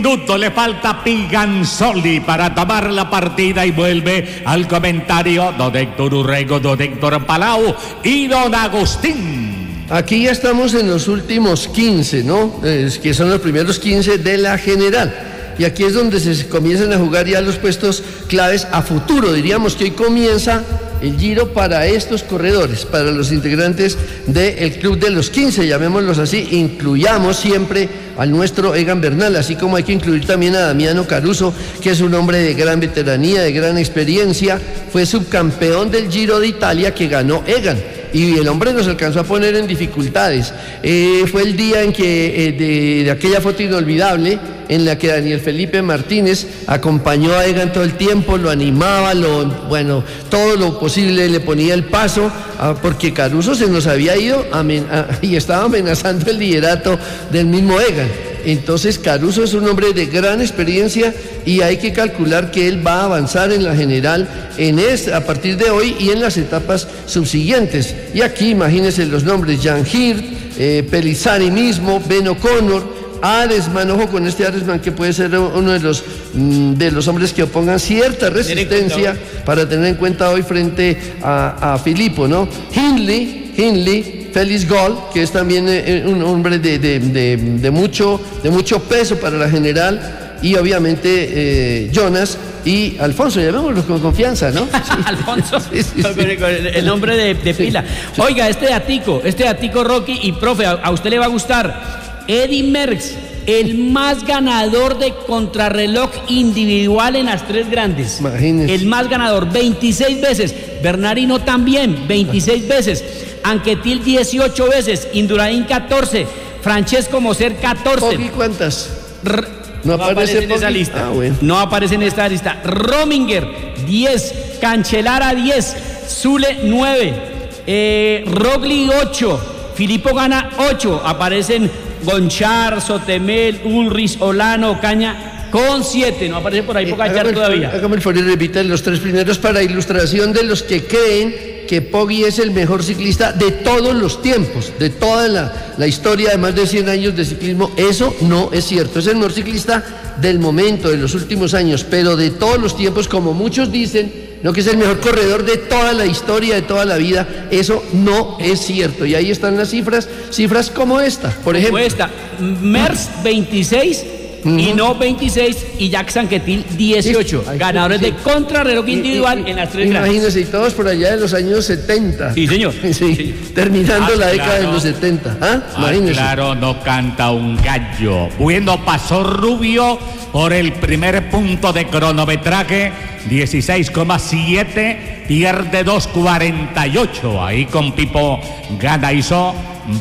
Minuto le falta Piganzoli para tomar la partida y vuelve al comentario don Héctor Urrego, don Héctor Palau y don Agustín. Aquí ya estamos en los últimos 15, ¿no? Que son los primeros 15 de la general. Y aquí es donde se comienzan a jugar ya los puestos claves a futuro. Diríamos que hoy comienza el Giro para estos corredores, para los integrantes del Club de los 15, llamémoslos así. Incluyamos siempre al nuestro Egan Bernal, así como hay que incluir también a Damiano Caruso, que es un hombre de gran veteranía, de gran experiencia. Fue subcampeón del Giro de Italia que ganó Egan. Y el hombre nos alcanzó a poner en dificultades. Fue el día en que, de aquella foto inolvidable, en la que Daniel Felipe Martínez acompañó a Egan todo el tiempo, lo animaba, todo lo posible le ponía el paso, porque Caruso se nos había ido y estaba amenazando el liderato del mismo Egan. Entonces Caruso es un hombre de gran experiencia y hay que calcular que él va a avanzar en la general a partir de hoy y en las etapas subsiguientes. Y aquí imagínense los nombres: Jan Hirt, Pellizzari mismo, Ben O'Connor, Aresman. Ojo con este Aresman, que puede ser uno de los hombres que opongan cierta resistencia para tener en cuenta hoy frente a Filippo, ¿no? Hindley, Félix Gall, que es también un hombre de mucho peso para la general, y obviamente Jonas y Alfonso, llamémoslo con confianza, ¿no? Sí. Alfonso, sí. Con el nombre de pila. Sí. Oiga, este datico, Rocky y profe, a usted le va a gustar. Eddy Merckx, el más ganador de contrarreloj individual en las tres grandes. Imagínese. El más ganador, 26 veces. Bernardino también, 26 veces. Anquetil 18 veces, Indurain 14, Francesco Moser 14. ¿Y cuántas? No aparece en esa lista. Bueno. No aparece en esta lista. Rominger 10, Cancellara 10, Zule 9, Rogli 8, Filippo gana 8. Aparecen Gonchar, Sotemel, Ulrich, Olano, Ocaña con 7. No aparece por ahí Pogacar todavía. Hágame el favor y repita los tres primeros para ilustración de los que creen que Poggi es el mejor ciclista de todos los tiempos, de toda la historia de más de 100 años de ciclismo. Eso no es cierto. Es el mejor ciclista del momento, de los últimos años, pero de todos los tiempos, como muchos dicen, no que es el mejor corredor de toda la historia, de toda la vida. Eso no es cierto. Y ahí están las cifras como esta, por ejemplo. Merckx 26 y no 26, y Jacques Anquetil 18, ganadores de contrarreloj individual en las tres grandes. Imagínense, y todos por allá de los años 70. Sí, señor. Sí. Terminando la década de los 70. Imagínense. Claro, no canta un gallo. Bueno, pasó Rubio por el primer punto de cronometraje, 16,7, pierde 2,48. Ahí con Pipo gana, hizo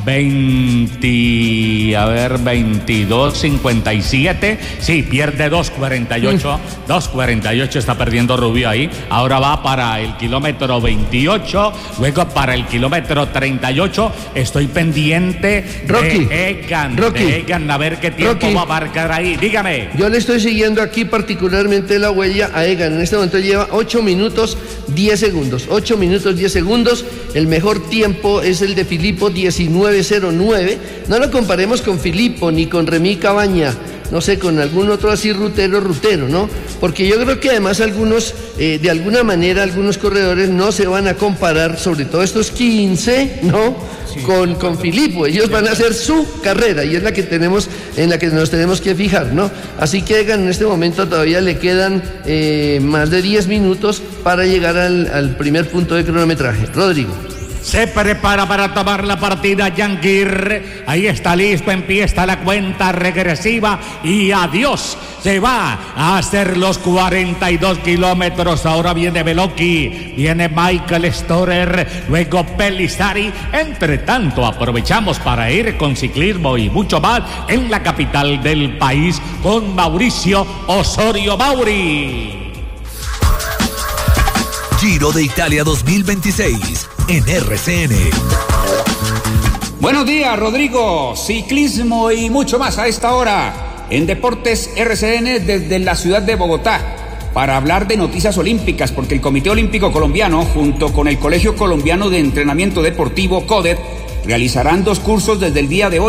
22.57. Sí, pierde 2.48. 2.48 está perdiendo Rubio ahí. Ahora va para el kilómetro 28, luego para el kilómetro 38. Estoy pendiente de Egan, a ver qué tiempo va a marcar ahí. Dígame. Yo le estoy siguiendo aquí particularmente la huella a Egan. En este momento lleva 8 minutos 10 segundos. 8 minutos 10 segundos. El mejor tiempo es el de Filippo, 19.09. No lo comparemos con Filippo ni con Remy Cabaña, no sé, con algún otro así rutero, ¿no? Porque yo creo que además algunos, de alguna manera, algunos corredores no se van a comparar, sobre todo estos 15, ¿no? Sí. Con Filippo. Ellos van a hacer su carrera y es la que en la que nos tenemos que fijar, ¿no? Así que en este momento todavía le quedan más de 10 minutos para llegar al primer punto de cronometraje. Rodrigo. Se prepara para tomar la partida Jan Hirt. Ahí está listo, empieza la cuenta regresiva y adiós. Se va a hacer los 42 kilómetros. Ahora viene Velocchi, viene Michael Storer, luego Pellizzari. Entre tanto, aprovechamos para ir con ciclismo y mucho más en la capital del país con Mauricio Osorio Mauri. Giro de Italia 2026 en RCN. Buenos días, Rodrigo. Ciclismo y mucho más a esta hora en Deportes RCN desde la ciudad de Bogotá para hablar de noticias olímpicas, porque el Comité Olímpico Colombiano junto con el Colegio Colombiano de Entrenamiento Deportivo CODET realizarán 2 cursos desde el día de hoy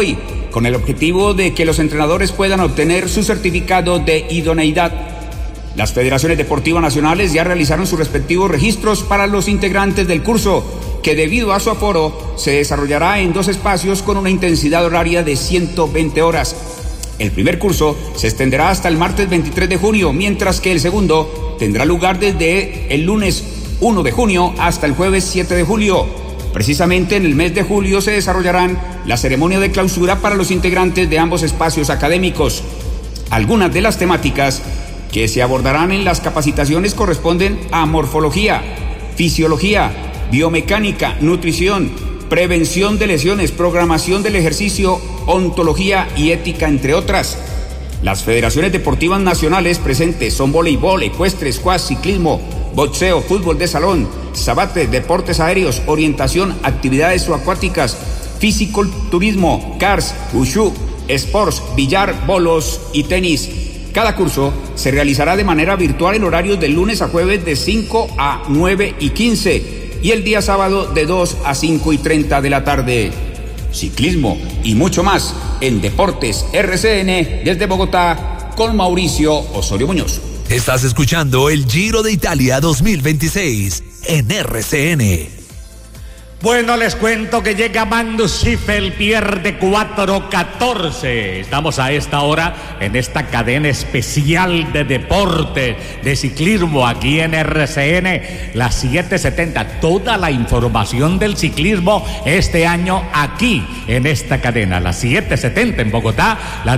con el objetivo de que los entrenadores puedan obtener su certificado de idoneidad. Las federaciones deportivas nacionales ya realizaron sus respectivos registros para los integrantes del curso, que debido a su aforo se desarrollará en 2 espacios con una intensidad horaria de 120 horas. El primer curso se extenderá hasta el martes 23 de junio, mientras que el segundo tendrá lugar desde el lunes 1 de junio hasta el jueves 7 de julio. Precisamente en el mes de julio se desarrollarán la ceremonia de clausura para los integrantes de ambos espacios académicos. Algunas de las temáticas que se abordarán en las capacitaciones corresponden a morfología, fisiología, biomecánica, nutrición, prevención de lesiones, programación del ejercicio, ontología y ética, entre otras. Las federaciones deportivas nacionales presentes son voleibol, ecuestre, squash, ciclismo, boxeo, fútbol de salón, sabate, deportes aéreos, orientación, actividades subacuáticas, fisiculturismo, cars, wushu, sports, billar, bolos y tenis. Cada curso se realizará de manera virtual en horarios de lunes a jueves de 5 a 9 y 15 y el día sábado de 2 a 5 y 30 de la tarde. Ciclismo y mucho más en Deportes RCN desde Bogotá con Mauricio Osorio Muñoz. Estás escuchando el Giro de Italia 2026 en RCN. Bueno, les cuento que llega Magnus Schifel, pierde 4:14. Estamos a esta hora en esta cadena especial de deporte, de ciclismo, aquí en RCN, las 7:70. Toda la información del ciclismo este año aquí, en esta cadena, las 7:70 en Bogotá, la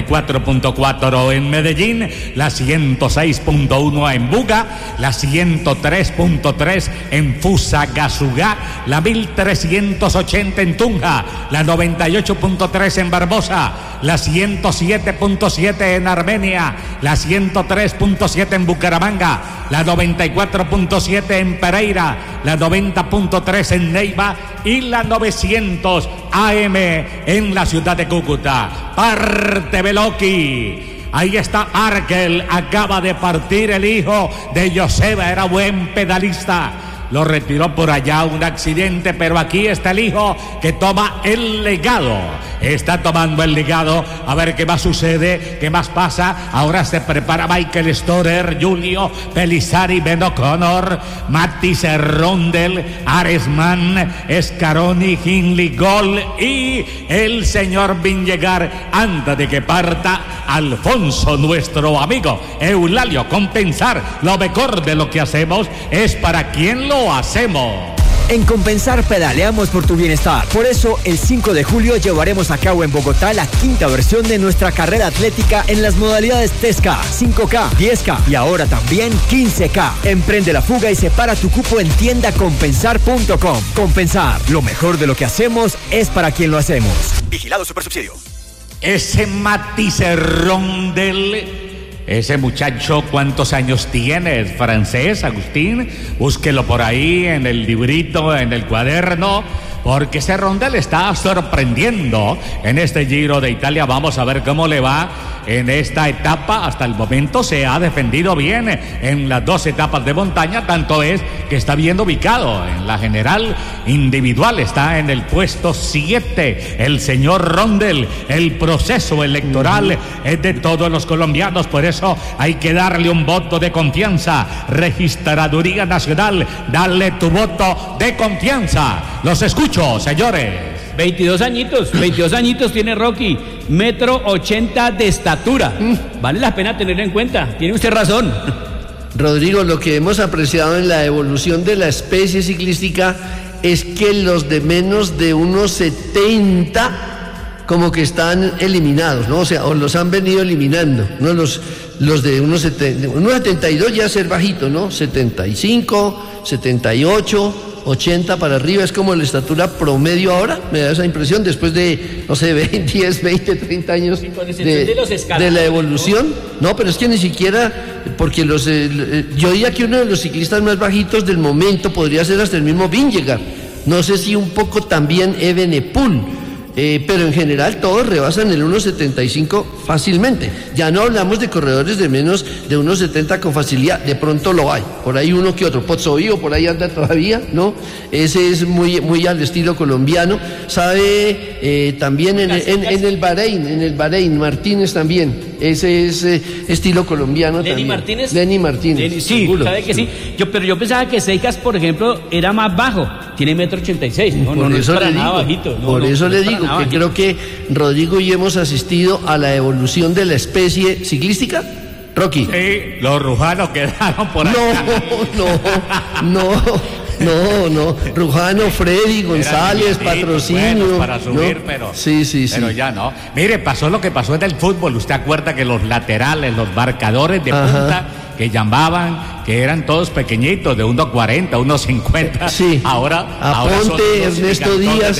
94.4 en Medellín, la 106.1 en Buga, la 103.3 en Fusagasugá, la 1380 en Tunja, la 98.3 en Barbosa, la 107.7 en Armenia, la 103.7 en Bucaramanga, la 94.7 en Pereira, la 90.3 en Neiva y la 900 AM en la ciudad de Cúcuta. Parte Veloki. Ahí está Arkel, acaba de partir el hijo de Joseba, era buen pedalista. Lo retiró por allá un accidente, pero aquí está el hijo que toma el legado. Está tomando el legado, a ver qué más sucede, qué más pasa. Ahora se prepara Michael Storer, Julio Pelissari, Ben O'Connor, Mattis Rondel, Aresman, Scaroni, Hindley, Gol y el señor Vingegaard. Antes de que parta Alfonso, nuestro amigo Eulalio, Compensar, lo mejor de lo que hacemos es para quien lo hacemos. En Compensar pedaleamos por tu bienestar. Por eso, el 5 de julio llevaremos a cabo en Bogotá la 5ª versión de nuestra carrera atlética en las modalidades 10K, 5K, 10K y ahora también 15K. Emprende la fuga y separa tu cupo en tiendacompensar.com. Compensar, lo mejor de lo que hacemos es para quien lo hacemos. Vigilado Supersubsidio. Ese Mattis Rondel, ese muchacho, ¿cuántos años tiene? ¿Es francés, Agustín? Búsquelo por ahí en el librito, en el cuaderno, porque ese Rondel está sorprendiendo en este Giro de Italia. Vamos a ver cómo le va en esta etapa. Hasta el momento se ha defendido bien en las 2 etapas de montaña, tanto es que está bien ubicado en la general individual, está en el puesto 7 el señor Rondel. El proceso electoral es de todos los colombianos, por eso hay que darle un voto de confianza. Registraduría Nacional, dale tu voto de confianza. Los escucho, señores. 22 añitos tiene Rocky, 1,80 m de estatura. Vale la pena tener en cuenta, tiene usted razón. Rodrigo, lo que hemos apreciado en la evolución de la especie ciclística es que los de menos de 1,70 como que están eliminados, ¿no? O sea, o los han venido eliminando, ¿no? Los de 1,72 ya ser bajito, ¿no? 75, 78... 80 para arriba es como la estatura promedio ahora, me da esa impresión, después de, no sé, 10, 20, 30 años de la evolución. No, pero es que ni siquiera, porque yo diría que uno de los ciclistas más bajitos del momento podría ser hasta el mismo Vingegaard. No sé si un poco también Evenepoel, pero en general todos rebasan el 1,75 fácilmente. Ya no hablamos de corredores de menos de 1.70 con facilidad, de pronto lo hay, por ahí uno que otro. Pozzovío por ahí anda todavía, ¿no? Ese es muy al estilo colombiano. Sabe también en el Bahrein, Martínez también. Ese es estilo colombiano ¿Lenny también. Martínez? Lenny Martínez. Sí, seguro, sabe que sí. Pero yo pensaba que Seijas, por ejemplo, era más bajo. Tiene 1,86 m. No es para nada bajito. Por eso le digo que creo que Rodrigo y hemos asistido a la evolución de la especie ciclística. Rocky. Sí, los rujanos quedaron por ahí. No. Rujano, Freddy, González, Patrocinio. Para subir, ¿no? pero. Sí. Pero ya no. Mire, pasó lo que pasó en el fútbol. ¿Usted acuerda que los laterales, los marcadores de punta que llamaban, que eran todos pequeñitos, de 1.40, 1.50? Sí. Ahora Aponte Ernesto Díaz,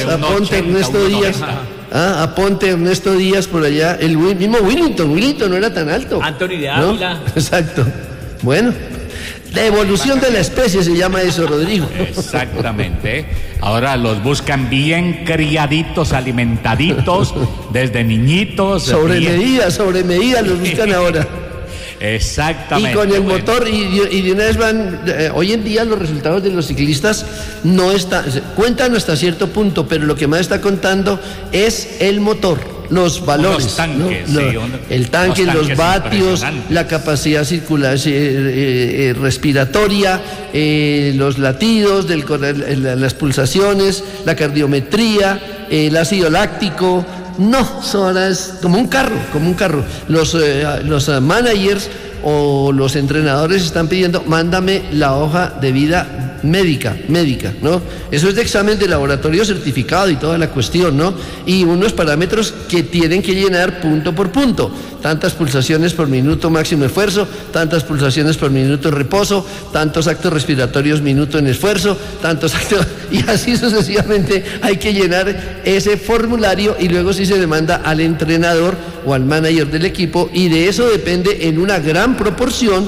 aponte Ernesto Díaz por allá, el mismo Willington no era tan alto. Anthony de Ávila. ¿No? Exacto. Bueno, la evolución de la especie se llama eso, Rodrigo. Exactamente. Ahora los buscan bien criaditos, alimentaditos, desde niñitos. Sobre medida los buscan ahora. Exactamente. Y con el motor, y de una vez van, hoy en día los resultados de los ciclistas cuentan hasta cierto punto, pero lo que más está contando es el motor, los valores, los tanques, ¿no? sí, el tanque, los vatios, la capacidad circular respiratoria, los latidos, las pulsaciones, la cardiometría, el ácido láctico. No, ahora es como un carro. Los managers o los entrenadores están pidiendo, mándame la hoja de vida médica, ¿no? Eso es de examen de laboratorio certificado y toda la cuestión, ¿no? Y unos parámetros que tienen que llenar punto por punto. Tantas pulsaciones por minuto máximo esfuerzo, tantas pulsaciones por minuto en reposo, tantos actos respiratorios minuto en esfuerzo, y así sucesivamente hay que llenar ese formulario y luego sí se demanda al entrenador o al manager del equipo, y de eso depende en una gran proporción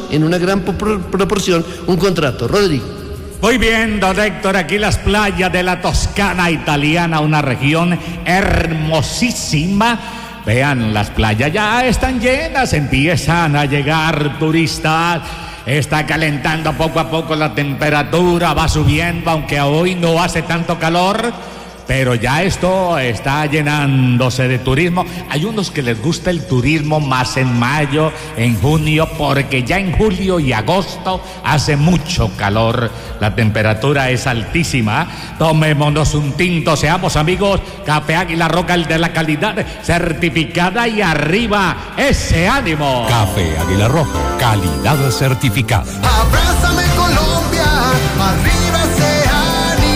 un contrato. Rodrigo. Muy bien, don Héctor, aquí las playas de la Toscana italiana, una región hermosísima. Vean, las playas ya están llenas, empiezan a llegar turistas. Está calentando poco a poco la temperatura, va subiendo, aunque hoy no hace tanto calor, pero ya esto está llenándose de turismo. Hay unos que les gusta el turismo más en mayo, en junio, porque ya en julio y agosto hace mucho calor, la temperatura es altísima. Tomémonos un tinto, seamos amigos. Café Águila Roja, el de la calidad certificada, y arriba ese ánimo. Café Águila Roja, calidad certificada. Abrázame Colombia, arriba ese ánimo.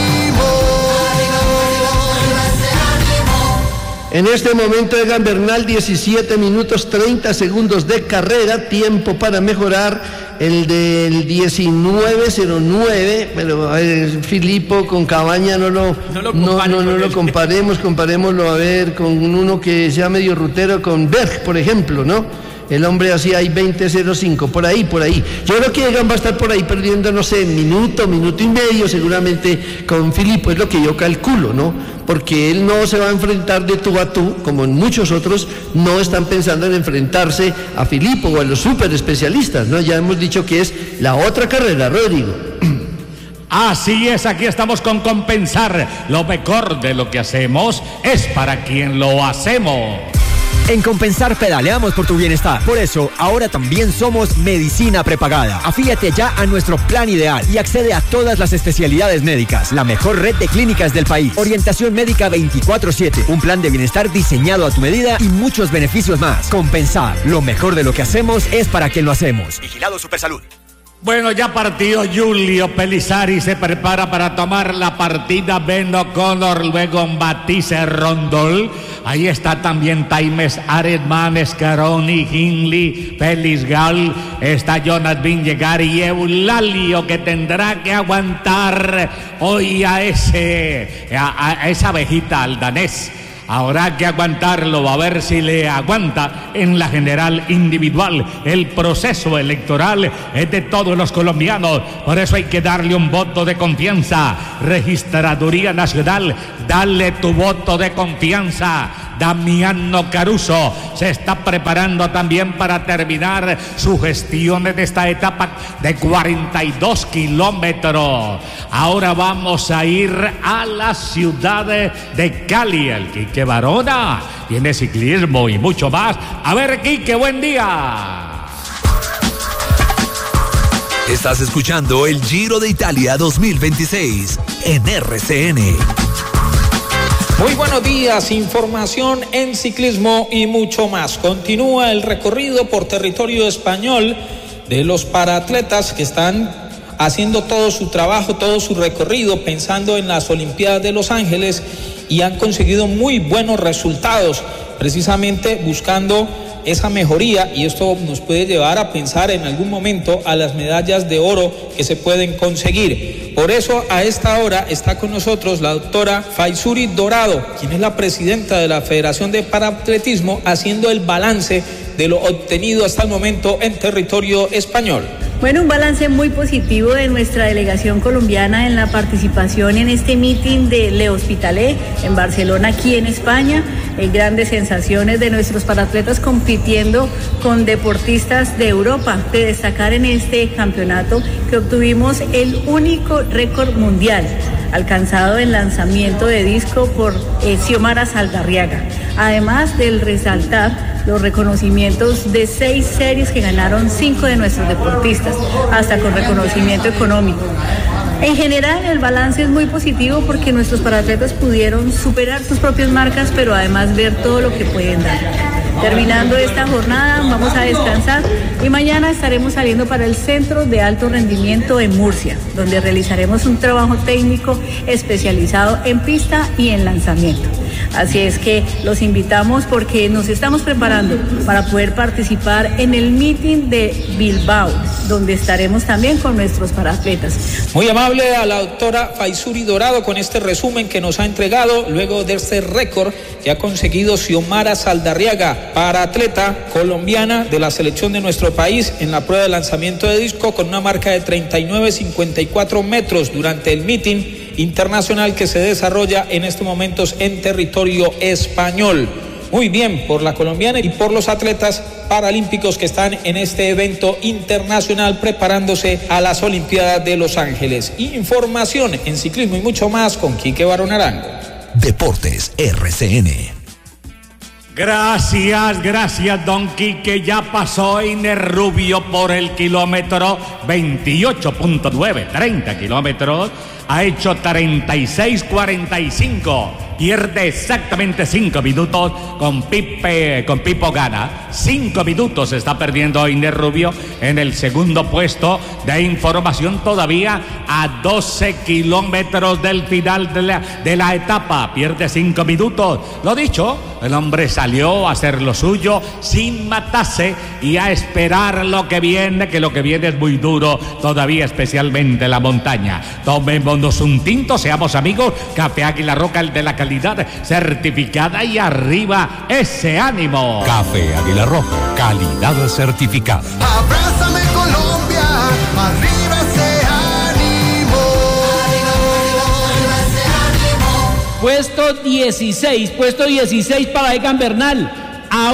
En este momento Egan Bernal, 17 minutos 30 segundos de carrera, tiempo para mejorar el del 19:09, pero Filippo con Cabaña no lo comparémoslo a ver con uno que sea medio rutero, con Berg, por ejemplo, ¿no? El hombre hacía ahí 20:05, por ahí. Yo creo que Egan va a estar por ahí perdiendo, no sé, minuto y medio seguramente con Filippo, es lo que yo calculo, ¿no? Porque él no se va a enfrentar de tú a tú, como en muchos otros no están pensando en enfrentarse a Filippo o a los super especialistas, ¿no? Ya hemos dicho que es la otra carrera, Rodrigo. Así es, aquí estamos con Compensar. Lo mejor de lo que hacemos es para quien lo hacemos. En Compensar pedaleamos por tu bienestar. Por eso, ahora también somos Medicina Prepagada. Afíliate ya a nuestro plan ideal y accede a todas las especialidades médicas. La mejor red de clínicas del país. Orientación médica 24/7. Un plan de bienestar diseñado a tu medida y muchos beneficios más. Compensar. Lo mejor de lo que hacemos es para quien lo hacemos. Vigilado Supersalud. Bueno, ya partió Giulio Pellizzari, se prepara para tomar la partida. Ben O'Connor, luego Matisse Rondol. Ahí está también Taimes, Aredman, Scaroni, Hindley, Félix Gall. Está Jonas Vingegaard y Eulalio, que tendrá que aguantar hoy a esa abejita, al danés. Habrá que aguantarlo, a ver si le aguanta en la general individual. El proceso electoral es de todos los colombianos, por eso hay que darle un voto de confianza. Registraduría Nacional, dale tu voto de confianza. Damiano Caruso se está preparando también para terminar su gestión de esta etapa de 42 kilómetros. Ahora vamos a ir a la ciudad de Cali. El Quique Barona tiene ciclismo y mucho más. A ver, Quique, buen día. Estás escuchando el Giro de Italia 2026 en RCN. Muy buenos días, información en ciclismo y mucho más. Continúa el recorrido por territorio español de los paraatletas que están haciendo todo su trabajo, todo su recorrido, pensando en las Olimpiadas de Los Ángeles, y han conseguido muy buenos resultados, precisamente buscando esa mejoría, y esto nos puede llevar a pensar en algún momento a las medallas de oro que se pueden conseguir. Por eso a esta hora está con nosotros la doctora Faisuri Dorado, quien es la presidenta de la Federación de Paraatletismo, haciendo el balance de lo obtenido hasta el momento en territorio español. Bueno, un balance muy positivo de nuestra delegación colombiana en la participación en este meeting de Le Hospitalet en Barcelona, aquí en España. Grandes sensaciones de nuestros paratletas compitiendo con deportistas de Europa. De destacar en este campeonato que obtuvimos el único récord mundial alcanzado en lanzamiento de disco por Xiomara Saldarriaga. Además del resaltar los reconocimientos de 6 series que ganaron 5 de nuestros deportistas, hasta con reconocimiento económico. En general, el balance es muy positivo porque nuestros paratletas pudieron superar sus propias marcas, pero además ver todo lo que pueden dar. Terminando esta jornada, vamos a descansar y mañana estaremos saliendo para el Centro de Alto Rendimiento en Murcia, donde realizaremos un trabajo técnico especializado en pista y en lanzamiento. Así es que los invitamos porque nos estamos preparando para poder participar en el meeting de Bilbao, donde estaremos también con nuestros paratletas. Muy amable a la doctora Faisuri Dorado con este resumen que nos ha entregado luego de este récord que ha conseguido Xiomara Saldarriaga, paratleta colombiana de la selección de nuestro país en la prueba de lanzamiento de disco, con una marca de 39.54 metros durante el meeting internacional que se desarrolla en estos momentos en territorio español. Muy bien por la colombiana y por los atletas paralímpicos que están en este evento internacional preparándose a las Olimpiadas de Los Ángeles. Información en ciclismo y mucho más con Quique Barón Arango. Deportes RCN. Gracias, don Quique. Ya pasó Iner Rubio por el kilómetro 28.9, 30 kilómetros. Ha hecho 36.45. Pierde exactamente 5 minutos con Pipo Gana. 5 minutos está perdiendo Iner Rubio en el segundo puesto de información, todavía a 12 kilómetros del final de la etapa. Pierde 5 minutos. Lo dicho, el hombre salió a hacer lo suyo sin matarse y a esperar lo que viene, que lo que viene es muy duro todavía, especialmente la montaña. Tomémonos un tinto, seamos amigos. Café Águila Roja, el de la calidad certificada, y arriba ese ánimo. Café Águila Roja, calidad certificada. Abrázame Colombia, arriba ese ánimo. Puesto 16 para Egan Bernal, a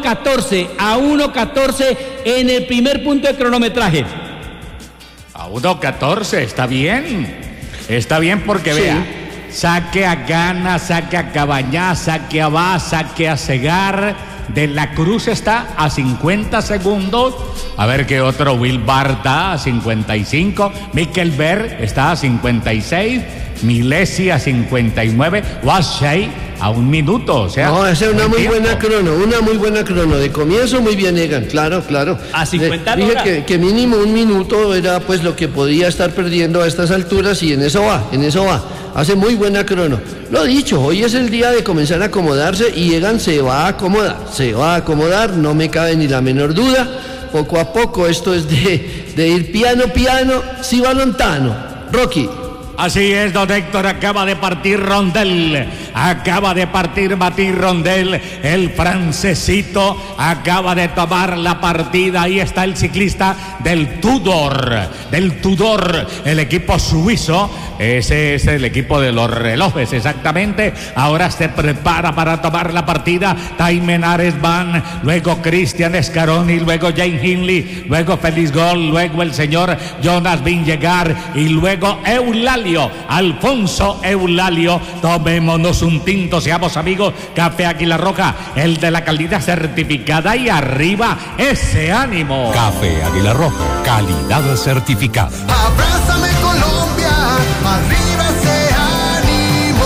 1.14 en el primer punto de cronometraje. A 1.14, está bien porque sí. Vea, saque a Gana, saque a Cabañá, saque a Vaz, saque a Segar. De la Cruz está a 50 segundos. A ver qué otro. Will Barr está a 55. Mikel Berg está a 56. Milesi a 59. Washey a 1 minuto. O sea, no, esa es una muy buena crono. De comienzo muy bien, Egan, claro. A 50 dije que mínimo 1 minuto era pues lo que podía estar perdiendo a estas alturas, y en eso va. Hace muy buena crono. Lo dicho, hoy es el día de comenzar a acomodarse y Egan se va a acomodar, no me cabe ni la menor duda. Poco a poco, esto es de ir piano, si va lontano. Rocky. Así es, don Héctor, acaba de partir Rondel. acaba de partir Mathilde Rondel, el francesito acaba de tomar la partida. Ahí está el ciclista del Tudor, el equipo suizo. Ese es el equipo de los relojes, exactamente. Ahora se prepara para tomar la partida Thymen Arensman, luego Cristian Scaroni, luego Jane Hindley, luego Félix Gall, luego el señor Jonas Vingegaard y luego Alfonso Eulalio. Tomémonos un tinto, seamos amigos. Café Águila Roja, el de la calidad certificada, y arriba ese ánimo. Café Águila Roja, calidad certificada. Abrázame Colombia, arriba ese ánimo.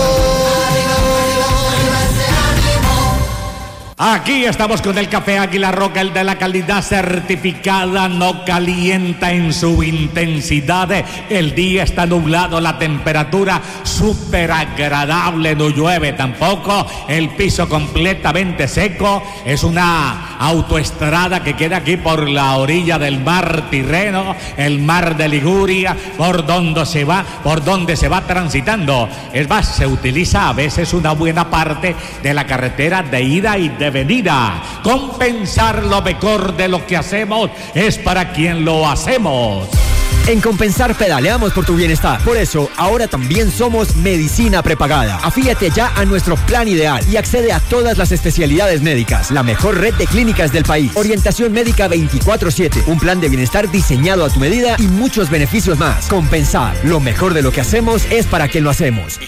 Arriba ese ánimo. Aquí estamos con el Café Águila Roja, el de la calidad certificada. No calienta en su intensidad. El día está nublado, la temperatura súper agradable, no llueve tampoco. El piso completamente seco. Es una autoestrada que queda aquí por la orilla del mar Tirreno, el mar de Liguria, por donde se va transitando. Es más, se utiliza a veces una buena parte de la carretera de ida y de venida. Compensar lo mejor de lo que hacemos es para quien lo hacemos. En Compensar pedaleamos por tu bienestar. Por eso, ahora también somos Medicina Prepagada. Afíliate ya a nuestro plan ideal y accede a todas las especialidades médicas. La mejor red de clínicas del país. Orientación médica 24/7. Un plan de bienestar diseñado a tu medida y muchos beneficios más. Compensar. Lo mejor de lo que hacemos es para quien lo hacemos.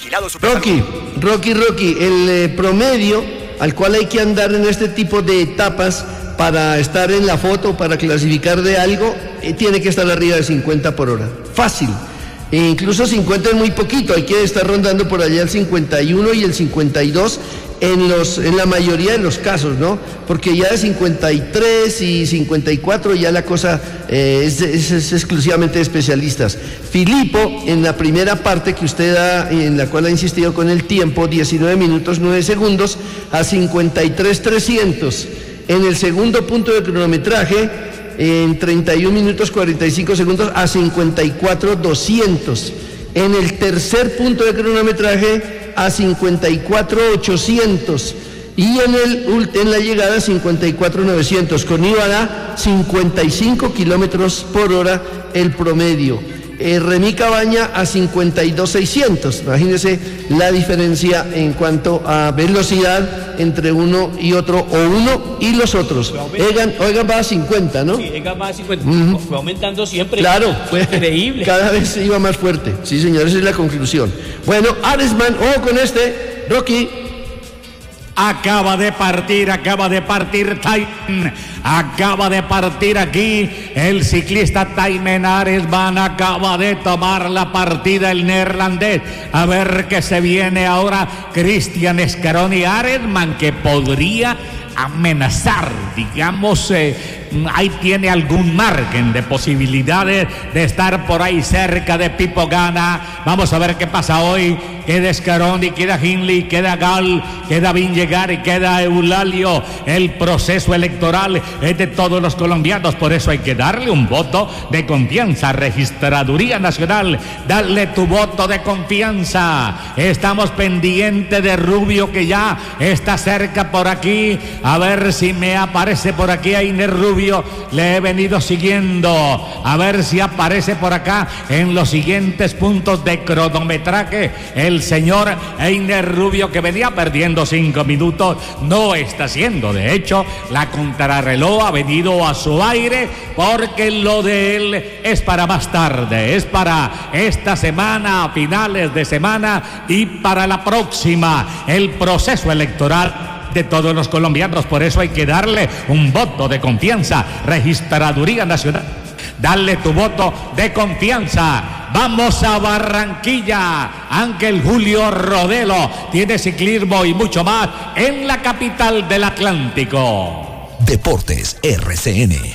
Rocky, el promedio al cual hay que andar en este tipo de etapas para estar en la foto, para clasificar de algo, tiene que estar arriba de 50 por hora. Fácil. E incluso 50 es muy poquito, hay que estar rondando por allá el 51 y el 52 en la mayoría de los casos, ¿no? Porque ya de 53 y 54 ya la cosa es exclusivamente de especialistas. Filippo, en la primera parte que usted da, en la cual ha insistido con el tiempo, 19 minutos 9 segundos a 53.300. En el segundo punto de cronometraje, en 31 minutos 45 segundos a 54.200. En el tercer punto de cronometraje a 54.800. Y en la llegada 54.900. Con IVA 55 kilómetros por hora el promedio. Remy Cabaña a 52.600. Imagínense la diferencia en cuanto a velocidad entre uno y otro, o uno y los otros. Egan va a 50, ¿no? Sí, Egan va a 50. Fue aumentando siempre. Claro, fue increíble. Cada vez iba más fuerte. Sí, señor, esa es la conclusión. Bueno, Arensman, ojo con este, Rocky. Acaba de partir Thymen, acaba de partir aquí el ciclista Thymen Arensman, acaba de tomar la partida el neerlandés. A ver qué se viene ahora. Cristian Scaroni, Arensman, que podría amenazar, digamos, ahí tiene algún margen de posibilidades de estar por ahí cerca de Pipo Gana. Vamos a ver qué pasa hoy. Queda Scaroni, queda Hindley, queda Gall, queda Vingegaard y queda Eulalio. El proceso electoral es de todos los colombianos, por eso hay que darle un voto de confianza. Registraduría Nacional, dale tu voto de confianza. Estamos pendientes de Rubio, que ya está cerca por aquí. A ver si me aparece por aquí Einer Rubio. Le he venido siguiendo. A ver si aparece por acá en los siguientes puntos de cronometraje. El señor Einer Rubio, que venía perdiendo 5 minutos, no está haciendo. De hecho, la contrarreloj ha venido a su aire, porque lo de él es para más tarde. Es para esta semana, a finales de semana, y para la próxima. El proceso electoral de todos los colombianos, por eso hay que darle un voto de confianza. Registraduría Nacional, dale tu voto de confianza. Vamos a Barranquilla. Ángel Julio Rodelo tiene ciclismo y mucho más en la capital del Atlántico. Deportes RCN.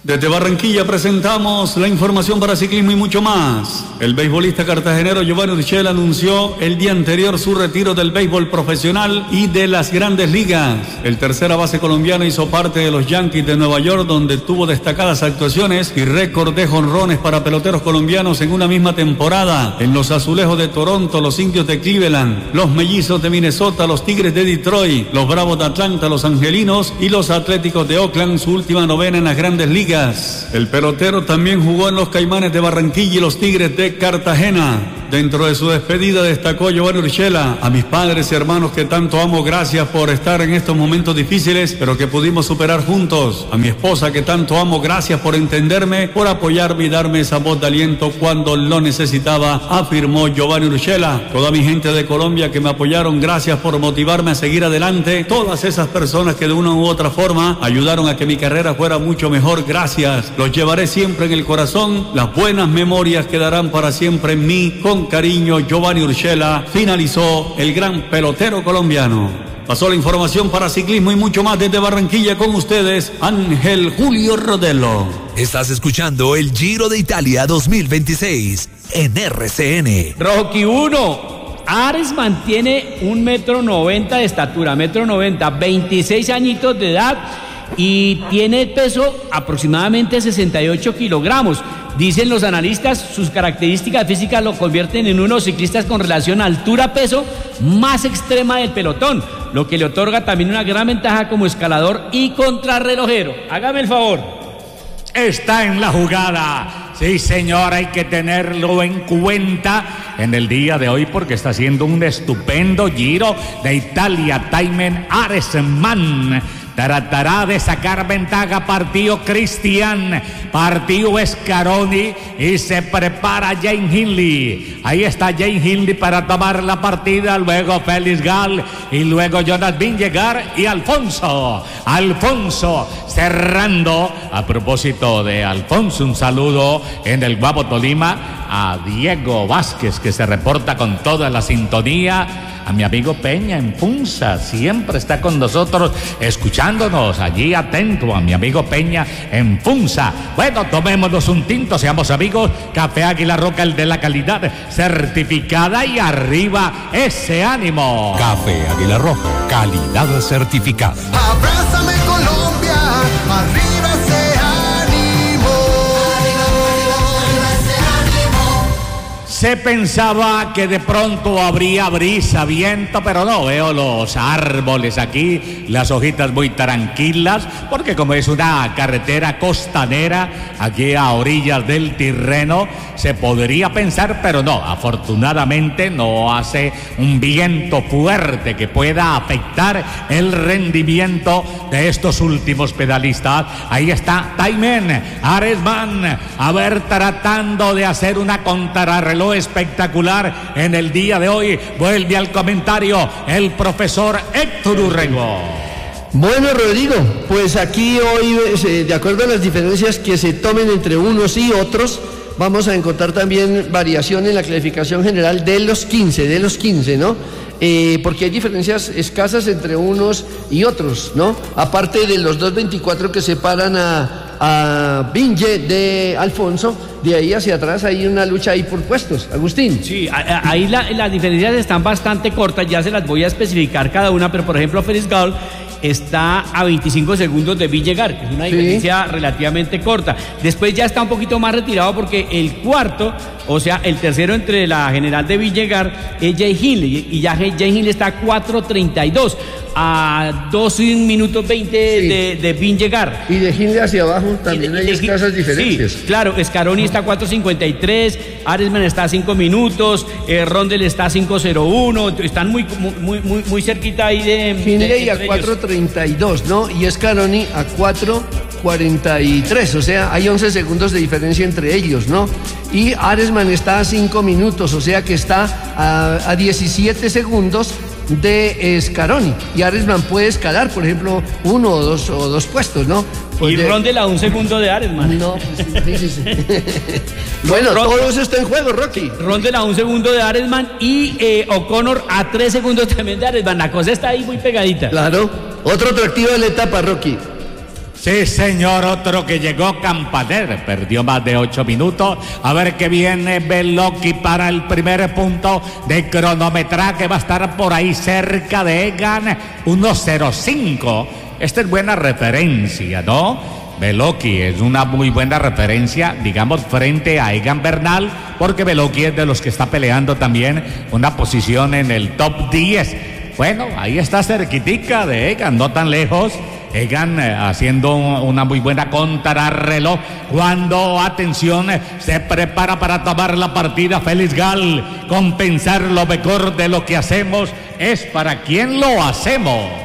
Desde Barranquilla presentamos la información para ciclismo y mucho más. El beisbolista cartagenero Giovanni Urshela anunció el día anterior su retiro del béisbol profesional y de las grandes ligas. El tercera base colombiano hizo parte de los Yankees de Nueva York, donde tuvo destacadas actuaciones y récord de jonrones para peloteros colombianos en una misma temporada. En los Azulejos de Toronto, los Indios de Cleveland, los Mellizos de Minnesota, los Tigres de Detroit, los Bravos de Atlanta, los Angelinos y los Atléticos de Oakland, su última novena en las grandes ligas. El pelotero también jugó en los Caimanes de Barranquilla y los Tigres de Cartagena. Dentro de su despedida destacó Giovanni Urshela: a mis padres y hermanos que tanto amo, gracias por estar en estos momentos difíciles, pero que pudimos superar juntos. A mi esposa que tanto amo, gracias por entenderme, por apoyarme y darme esa voz de aliento cuando lo necesitaba, afirmó Giovanni Urshela. Toda mi gente de Colombia que me apoyaron, gracias por motivarme a seguir adelante. Todas esas personas que de una u otra forma ayudaron a que mi carrera fuera mucho mejor, gracias. Los llevaré siempre en el corazón. Las buenas memorias quedarán para siempre en mí. Con cariño, Giovanni Urshela, finalizó el gran pelotero colombiano. Pasó la información para ciclismo y mucho más desde Barranquilla con ustedes, Ángel Julio Rodelo. Estás escuchando el Giro de Italia 2026 en RCN. Rocky 1. Ares mantiene 1,90 m de estatura, 1,90 m, 26 añitos de edad y tiene peso aproximadamente 68 kilogramos. Dicen los analistas, sus características físicas lo convierten en uno de los ciclistas con relación a altura-peso más extrema del pelotón, lo que le otorga también una gran ventaja como escalador y contrarrelojero. Hágame el favor. Está en la jugada. Sí, señor, hay que tenerlo en cuenta en el día de hoy porque está haciendo un estupendo Giro de Italia. Taimen Aresman tratará de sacar ventaja. Partió Cristian, partió Scaroni y se prepara Jane Hindley. Ahí está Jane Hindley para tomar la partida. Luego Félix Gall y luego Jonas Vingegaard y Alfonso cerrando. A propósito de Alfonso, un saludo en el Guapo Tolima a Diego Vázquez, que se reporta con toda la sintonía. A mi amigo Peña en Funza, siempre está con nosotros escuchándonos, allí atento a mi amigo Peña en Funza. Bueno, tomémonos un tinto, seamos amigos. Café Águila Roja, el de la calidad certificada, y arriba ese ánimo. Café Águila Roja, calidad certificada. Abrázame Colombia, arriba ese ánimo. Arriba ese ánimo. Se pensaba que de pronto habría brisa, viento, pero no, veo los árboles aquí, las hojitas muy tranquilas, porque como es una carretera costanera, aquí a orillas del Tirreno, se podría pensar, pero no, afortunadamente no hace un viento fuerte que pueda afectar el rendimiento de estos últimos pedalistas. Ahí está Taimen Aresman, a ver, tratando de hacer una contrarreloj espectacular en el día de hoy. Vuelve al comentario el profesor Héctor Urrego. Bueno, Rodrigo, pues aquí hoy, de acuerdo a las diferencias que se tomen entre unos y otros, vamos a encontrar también variación en la clasificación general de los 15, ¿no? Porque hay diferencias escasas entre unos y otros, ¿no? Aparte de los 2.24 que separan a Vinge de Alfonso, de ahí hacia atrás hay una lucha ahí por puestos. Agustín. Sí, ahí las diferencias están bastante cortas, ya se las voy a especificar cada una, pero por ejemplo Félix Gall está a 25 segundos de Vingegaard, que es una diferencia relativamente corta. Después ya está un poquito más retirado porque el cuarto, o sea, el tercero entre la general de Vingegaard es Jay Hindley, y ya Jay Hindley está a 4.32, a 2 minutos 20 de Vingegaard. Y de Hindley hacia abajo también hay escasas diferencias. Sí, claro, Scaroni está a 4.53, Aresman está a 5 minutos, Rondel está a 5.01, están muy cerquita ahí de Hindley a 4.32, ¿no? Y Scaroni a 4.43, o sea, hay 11 segundos de diferencia entre ellos, ¿no? Y Aresman está a 5 minutos, o sea que está a 17 segundos de Scaroni, y Aresman puede escalar, por ejemplo, uno o dos puestos, ¿no? Pues y Rondel a 1 segundo de Aresman. No, pues sí. Bueno, todo eso está en juego, Rocky. Rondel a 1 segundo de Aresman y O'Connor a 3 segundos también de Aresman. La cosa está ahí muy pegadita. Claro. Otro atractivo de la etapa, Rocky. Sí, señor, otro que llegó, Campaner, perdió más de 8 minutos. A ver qué viene Beloki para el primer punto de cronometraje, va a estar por ahí cerca de Egan, 1:05. Esta es buena referencia, ¿no? Beloki es una muy buena referencia, digamos, frente a Egan Bernal, porque Beloki es de los que está peleando también una posición en el top 10. Bueno, ahí está cerquitica de Egan, no tan lejos. Egan haciendo una muy buena contrarreloj cuando, atención, se prepara para tomar la partida Félix Gal. Compensar lo mejor de lo que hacemos es para quien lo hacemos.